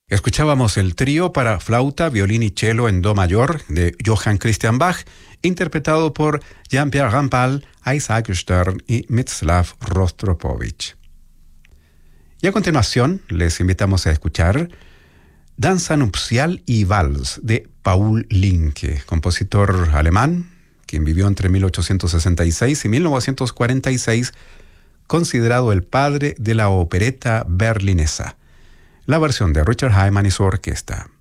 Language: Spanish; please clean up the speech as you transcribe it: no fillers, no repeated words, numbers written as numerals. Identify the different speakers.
Speaker 1: Escuchábamos el trío para flauta, violín y cello en do mayor de Johann Christian Bach, interpretado por Jean-Pierre Rampal, Isaac Stern y Mstislav Rostropovich. Y a continuación les invitamos a escuchar Danza nupcial y vals de Paul Linke, compositor alemán, quien vivió entre 1866 y 1946, considerado el padre de la opereta berlinesa. La versión de Richard Hyman y su orquesta.